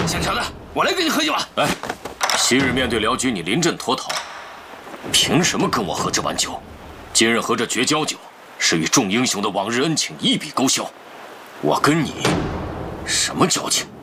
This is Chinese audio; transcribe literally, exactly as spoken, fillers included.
姓乔的，我来跟你喝一碗。 来，昔日面对辽军，你临阵脱逃，凭什么跟我喝这碗酒？今日喝这绝交酒，是与众英雄的往日恩情一笔勾销。我跟你什么交情？